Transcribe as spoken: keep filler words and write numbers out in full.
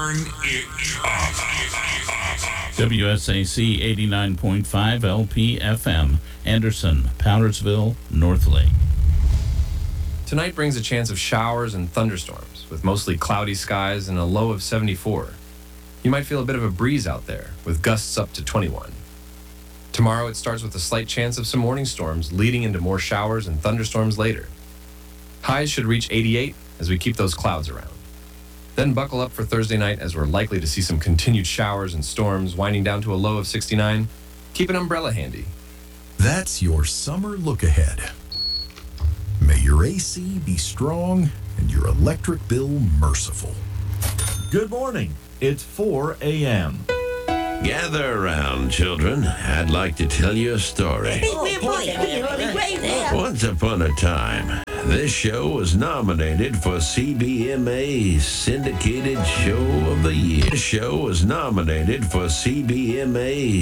Turn it up. W S A C eighty-nine point five L P F M, Anderson, Powdersville, North Lake. Tonight brings a chance of showers and thunderstorms, with mostly cloudy skies and a low of seventy-four. You might feel a bit of a breeze out there, with gusts up to twenty-one. Tomorrow it starts with a slight chance of some morning storms, leading into more showers and thunderstorms later. Highs should reach eighty-eight as we keep those clouds around. Then buckle up for Thursday night, as we're likely to see some continued showers and storms, winding down to a low of sixty-nine. Keep an umbrella handy. That's your summer look ahead. May your A C be strong and your electric bill merciful. Good morning. It's four a.m. Gather around, children. I'd like to tell you a story. Once upon a time, this show was nominated for C B M A Syndicated Show of the Year. This show was nominated for C B M A